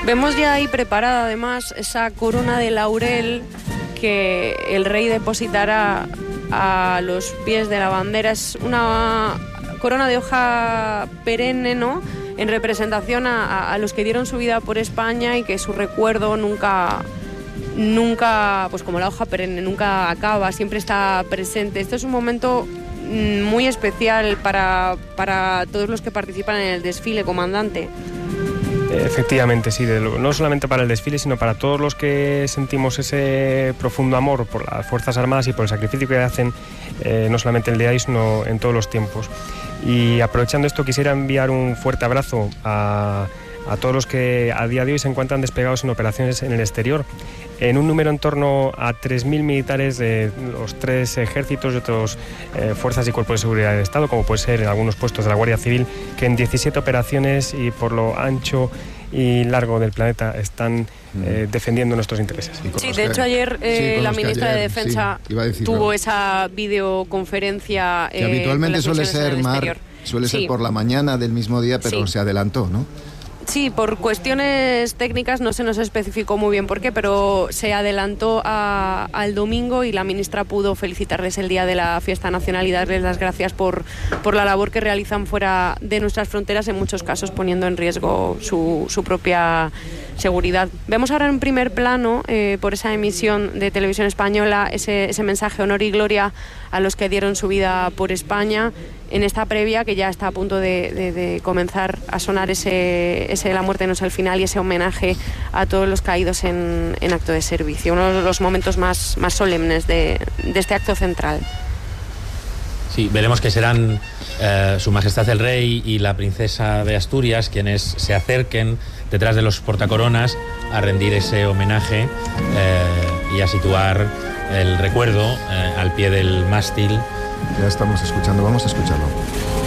Vemos ya ahí preparada además esa corona de laurel que el rey depositará a los pies de la bandera. Es una corona de hoja perenne, ¿no?, en representación a los que dieron su vida por España y que su recuerdo nunca, pues como la hoja perenne, nunca acaba, siempre está presente. Esto es un momento muy especial para todos los que participan en el desfile, comandante. Efectivamente, sí, no solamente para el desfile, sino para todos los que sentimos ese profundo amor por las Fuerzas Armadas y por el sacrificio que hacen, no solamente el día de hoy, sino en todos los tiempos. Y aprovechando esto, quisiera enviar un fuerte abrazo a todos los que a día de hoy se encuentran desplegados en operaciones en el exterior, en un número en torno a 3.000 militares de los 3 ejércitos y otras fuerzas y cuerpos de seguridad del Estado, como puede ser en algunos puestos de la Guardia Civil, que en 17 operaciones y por lo ancho y largo del planeta están defendiendo nuestros intereses. Sí, de hecho ayer la ministra de Defensa tuvo esa videoconferencia. Que habitualmente suele ser, Mar, ser por la mañana del mismo día, pero se adelantó, ¿no? Sí, por cuestiones técnicas no se nos especificó muy bien por qué, pero se adelantó al domingo y la ministra pudo felicitarles el día de la fiesta nacional y darles las gracias por la labor que realizan fuera de nuestras fronteras, en muchos casos poniendo en riesgo su propia seguridad. Vemos ahora en primer plano, por esa emisión de Televisión Española, ese mensaje honor y gloria a los que dieron su vida por España, en esta previa que ya está a punto de comenzar a sonar ese La muerte no es el final y ese homenaje a todos los caídos en acto de servicio, uno de los momentos más solemnes de este acto central. Sí, veremos que serán Su Majestad el Rey y la Princesa de Asturias quienes se acerquen detrás de los portacoronas a rendir ese homenaje y a situar el recuerdo al pie del mástil. Ya estamos escuchando, vamos a escucharlo.